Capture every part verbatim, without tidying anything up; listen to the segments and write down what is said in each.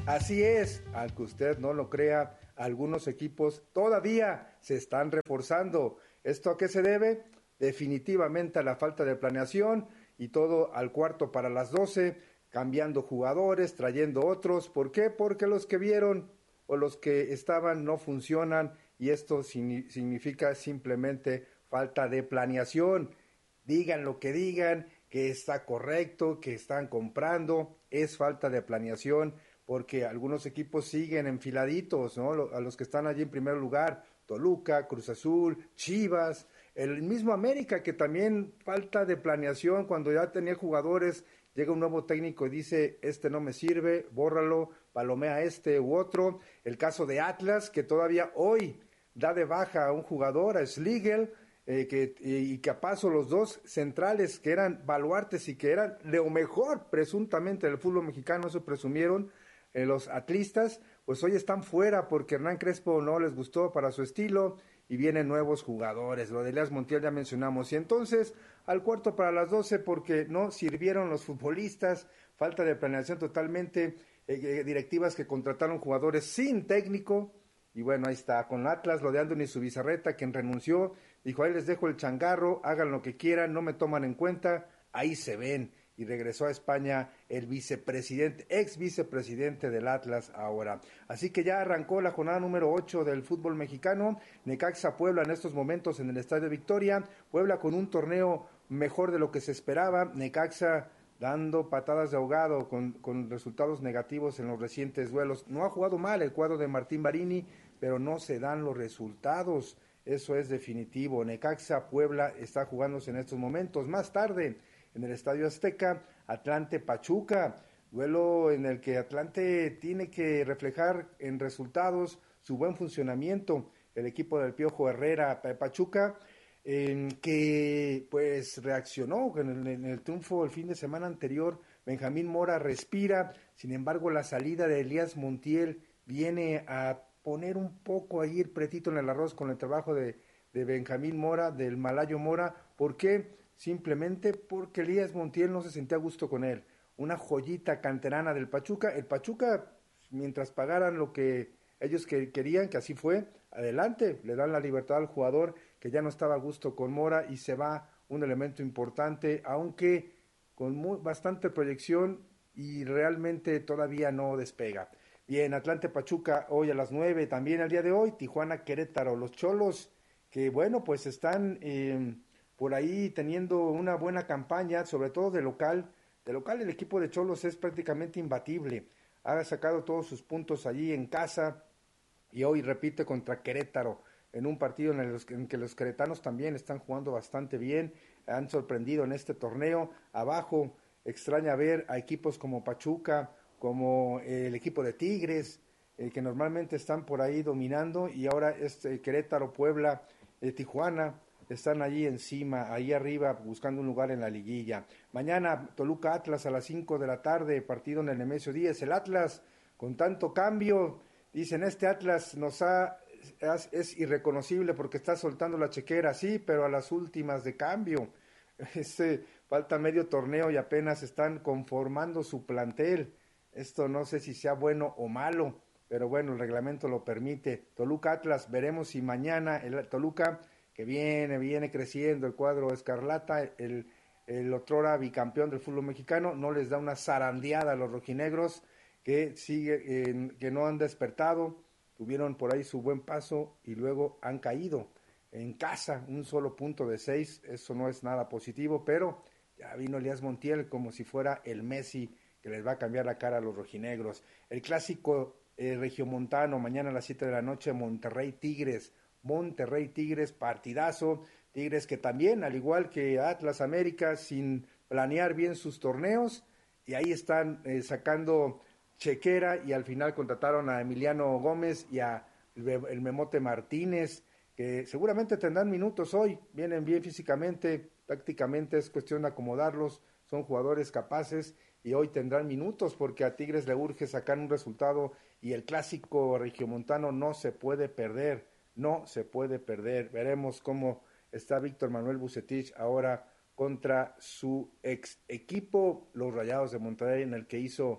Así es, aunque usted no lo crea, algunos equipos todavía se están reforzando. ¿Esto a qué se debe? Definitivamente a la falta de planeación y todo al cuarto para las doce, cambiando jugadores, trayendo otros. ¿Por qué? Porque los que vieron o los que estaban no funcionan y esto significa simplemente falta de planeación. Digan lo que digan, que está correcto, que están comprando, es falta de planeación porque algunos equipos siguen enfiladitos, ¿no? A los que están allí en primer lugar, Toluca, Cruz Azul, Chivas, el mismo América, que también falta de planeación cuando ya tenía jugadores, llega un nuevo técnico y dice, este no me sirve, bórralo, palomea este u otro. El caso de Atlas, que todavía hoy da de baja a un jugador, a Schlegel, eh, que, y que a paso los dos centrales que eran baluartes y que eran lo mejor presuntamente del fútbol mexicano, eso presumieron, Eh, los atlistas, pues hoy están fuera porque Hernán Crespo no les gustó para su estilo y vienen nuevos jugadores. Lo de Elías Montiel ya mencionamos. Y entonces al cuarto para las doce porque no sirvieron los futbolistas, falta de planeación totalmente, eh, directivas que contrataron jugadores sin técnico. Y bueno, ahí está, con Atlas, lo de Anthony Zubizarreta, quien renunció, dijo, ahí les dejo el changarro, hagan lo que quieran, no me toman en cuenta, ahí se ven. Y regresó a España el vicepresidente, ex vicepresidente del Atlas ahora. Así que ya arrancó la jornada número ocho del fútbol mexicano. Necaxa Puebla en estos momentos en el Estadio Victoria. Puebla con un torneo mejor de lo que se esperaba. Necaxa dando patadas de ahogado con, con resultados negativos en los recientes duelos. No ha jugado mal el cuadro de Martín Barini, pero no se dan los resultados. Eso es definitivo. Necaxa Puebla está jugándose en estos momentos. Más tarde, en el Estadio Azteca, Atlante Pachuca, duelo en el que Atlante tiene que reflejar en resultados su buen funcionamiento. El equipo del Piojo Herrera Pachuca, en que pues reaccionó en el, en el triunfo el fin de semana anterior. Benjamín Mora respira, sin embargo la salida de Elías Montiel viene a poner un poco ahí el pretito en el arroz con el trabajo de, de Benjamín Mora, del Malayo Mora. ¿Por qué? Simplemente porque Elías Montiel no se sentía a gusto con él. Una joyita canterana del Pachuca. El Pachuca, mientras pagaran lo que ellos que querían, que así fue, adelante, le dan la libertad al jugador que ya no estaba a gusto con Mora y se va un elemento importante, aunque con muy, bastante proyección y realmente todavía no despega. Bien, Atlante Pachuca hoy a las nueve, también el día de hoy, Tijuana Querétaro, los Cholos, que bueno, pues están eh, por ahí teniendo una buena campaña, sobre todo de local. De local el equipo de Cholos es prácticamente imbatible, ha sacado todos sus puntos allí en casa y hoy repite contra Querétaro en un partido en el en que los queretanos también están jugando bastante bien, han sorprendido en este torneo. Abajo extraña ver a equipos como Pachuca, como el equipo de Tigres, eh, que normalmente están por ahí dominando, y ahora este Querétaro, Puebla, eh, Tijuana están allí encima, ahí arriba, buscando un lugar en la liguilla. Mañana Toluca Atlas a las cinco de la tarde, partido en el Nemesio Díez. El Atlas, con tanto cambio, dicen, este Atlas nos ha, es, es irreconocible porque está soltando la chequera, sí, pero a las últimas de cambio. Este, falta medio torneo y apenas están conformando su plantel. Esto no sé si sea bueno o malo, pero bueno, el reglamento lo permite. Toluca Atlas, veremos si mañana el Toluca, que viene, viene creciendo el cuadro escarlata, el, el otrora bicampeón del fútbol mexicano, no les da una zarandeada a los rojinegros, que sigue, eh, que no han despertado, tuvieron por ahí su buen paso y luego han caído. En casa, un solo punto de seis, eso no es nada positivo, pero ya vino Elías Montiel como si fuera el Messi que les va a cambiar la cara a los rojinegros. El clásico eh, regiomontano, mañana a las siete de la noche, Monterrey Tigres, Monterrey Tigres, partidazo, Tigres que también, al igual que Atlas América, sin planear bien sus torneos, y ahí están eh, sacando chequera, y al final contrataron a Emiliano Gómez y a el Memote Martínez, que seguramente tendrán minutos hoy, vienen bien físicamente, tácticamente es cuestión de acomodarlos, son jugadores capaces y hoy tendrán minutos porque a Tigres le urge sacar un resultado y el clásico regiomontano no se puede perder, no se puede perder. Veremos cómo está Víctor Manuel Bucetich ahora contra su ex equipo, los Rayados de Monterrey, en el que hizo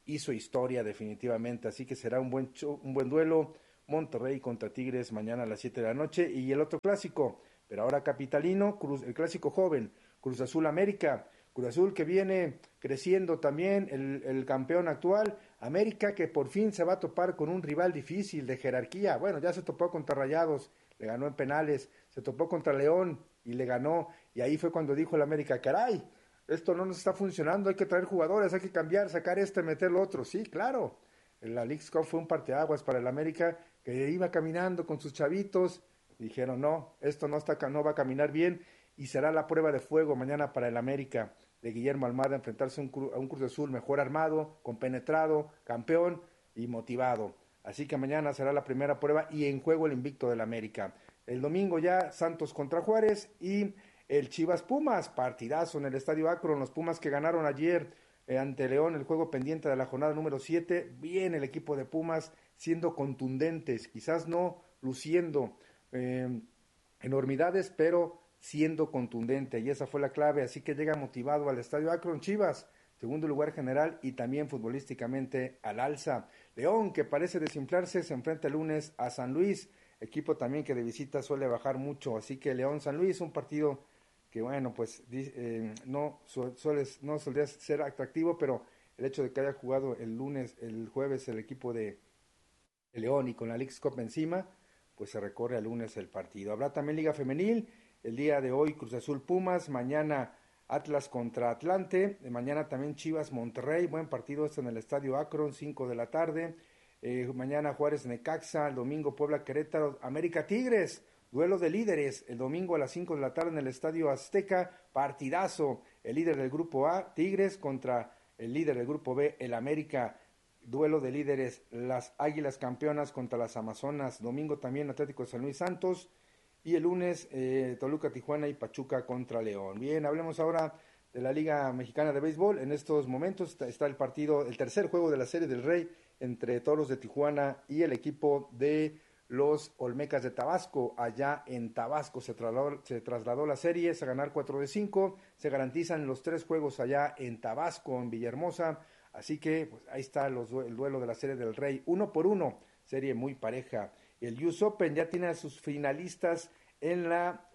hizo historia definitivamente, así que será un buen show, un buen duelo, Monterrey contra Tigres mañana a las siete de la noche, y el otro clásico, pero ahora capitalino, Cruz, el clásico joven, Cruz Azul América, Cruz Azul que viene creciendo también, el, el campeón actual, América que por fin se va a topar con un rival difícil de jerarquía, bueno, ya se topó contra Rayados, le ganó en penales, se topó contra León y le ganó, y ahí fue cuando dijo el América, caray, esto no nos está funcionando, hay que traer jugadores, hay que cambiar, sacar este, meter lo otro, sí, claro, la Leagues Cup fue un parteaguas para el América, que iba caminando con sus chavitos, dijeron, no, esto no, está, no va a caminar bien, y será la prueba de fuego mañana para el América, de Guillermo Almada, enfrentarse a un, a un Cruz Azul mejor armado, compenetrado, campeón y motivado. Así que mañana será la primera prueba y en juego el invicto del América. El domingo ya Santos contra Juárez y el Chivas Pumas, partidazo en el Estadio Akron, los Pumas que ganaron ayer eh, ante León, el juego pendiente de la jornada número siete, bien el equipo de Pumas siendo contundentes, quizás no luciendo eh, enormidades, pero siendo contundente, y esa fue la clave, así que llega motivado al Estadio Akron. Chivas, segundo lugar general y también futbolísticamente al alza. León, que parece desinflarse, se enfrenta el lunes a San Luis, equipo también que de visita suele bajar mucho, así que León-San Luis, un partido que bueno, pues eh, no, suele, no solía ser atractivo, pero el hecho de que haya jugado el lunes, el jueves el equipo de León y con la Leagues Cup encima, pues se recorre al lunes el partido. Habrá también Liga Femenil, el día de hoy Cruz Azul Pumas, mañana Atlas contra Atlante, mañana también Chivas Monterrey, buen partido este en el Estadio Akron, cinco de la tarde, eh, mañana Juárez Necaxa, el domingo Puebla Querétaro, América Tigres, duelo de líderes, el domingo a las cinco de la tarde en el Estadio Azteca, partidazo, el líder del grupo A, Tigres contra el líder del grupo B, el América, duelo de líderes, las Águilas campeonas contra las Amazonas, domingo también Atlético de San Luis Santos, y el lunes eh, Toluca Tijuana y Pachuca contra León. Bien, hablemos ahora de la Liga Mexicana de Béisbol. En estos momentos está, está el partido, el tercer juego de la Serie del Rey entre Toros de Tijuana y el equipo de los Olmecas de Tabasco. Allá en Tabasco se trasladó, se trasladó la serie, a ganar cuatro de cinco, se garantizan los tres juegos allá en Tabasco, en Villahermosa, así que pues, ahí está los, el duelo de la Serie del Rey, uno por uno, serie muy pareja. El U S Open ya tiene a sus finalistas en la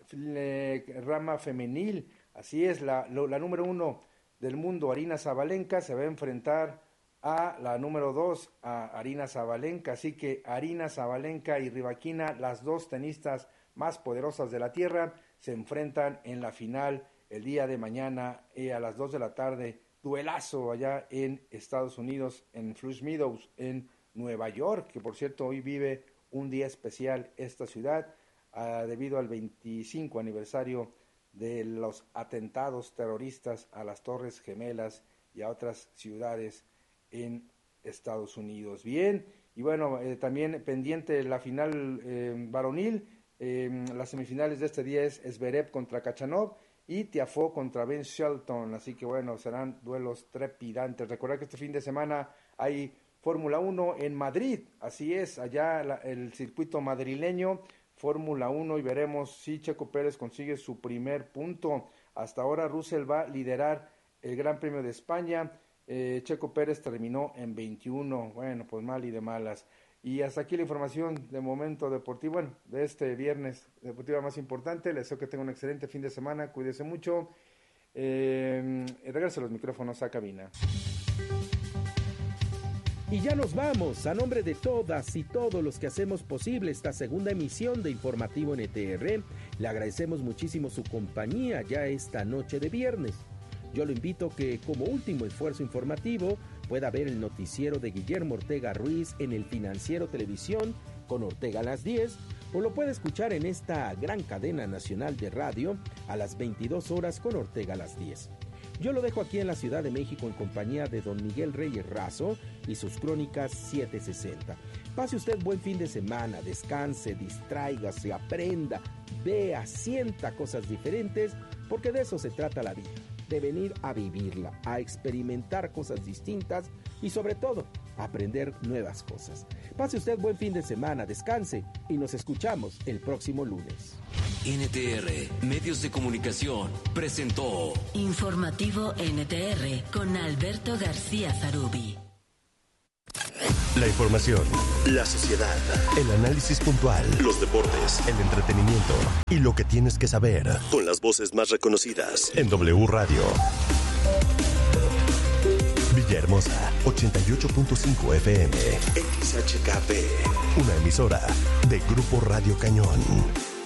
eh, rama femenil, así es, la, lo, la número uno del mundo, Aryna Sabalenka, se va a enfrentar a la número dos, a Aryna Sabalenka, así que Aryna Sabalenka y Rybakina, las dos tenistas más poderosas de la tierra, se enfrentan en la final el día de mañana eh, a las dos de la tarde, duelazo allá en Estados Unidos, en Flush Meadows, en Nueva York, que por cierto hoy vive un día especial esta ciudad, uh, debido al veinticinco aniversario de los atentados terroristas a las Torres Gemelas y a otras ciudades en Estados Unidos. Bien, y bueno, eh, también pendiente la final eh, varonil, eh, las semifinales de este día es Zverev contra Khachanov y Tiafoe contra Ben Shelton, así que bueno, serán duelos trepidantes. Recuerda que este fin de semana hay Fórmula uno en Madrid, así es, allá la, el circuito madrileño, Fórmula uno, y veremos si Checo Pérez consigue su primer punto. Hasta ahora Russell va a liderar el Gran Premio de España, eh, Checo Pérez terminó en veintiuno, bueno, pues mal y de malas. Y hasta aquí la información de momento deportivo, bueno, de este viernes deportiva más importante. Les deseo que tengan un excelente fin de semana, cuídense mucho, eh, regreso los micrófonos a cabina. Y ya nos vamos, a nombre de todas y todos los que hacemos posible esta segunda emisión de Informativo N T R, le agradecemos muchísimo su compañía ya esta noche de viernes. Yo lo invito que como último esfuerzo informativo pueda ver el noticiero de Guillermo Ortega Ruiz en el Financiero Televisión con Ortega a las diez, o lo puede escuchar en esta gran cadena nacional de radio a las veintidós horas con Ortega a las diez. Yo lo dejo aquí en la Ciudad de México en compañía de don Miguel Reyes Razo y sus crónicas setecientos sesenta. Pase usted buen fin de semana, descanse, distráigase, aprenda, vea, sienta cosas diferentes, porque de eso se trata la vida, de venir a vivirla, a experimentar cosas distintas y sobre todo, a aprender nuevas cosas. Pase usted buen fin de semana, descanse y nos escuchamos el próximo lunes. N T R, Medios de Comunicación, presentó Informativo N T R con Alberto García Zarubi. La información, la sociedad, el análisis puntual, los deportes, el entretenimiento y lo que tienes que saber con las voces más reconocidas en W Radio. Villahermosa, ochenta y ocho punto cinco F M, X H K P, una emisora de Grupo Radio Cañón.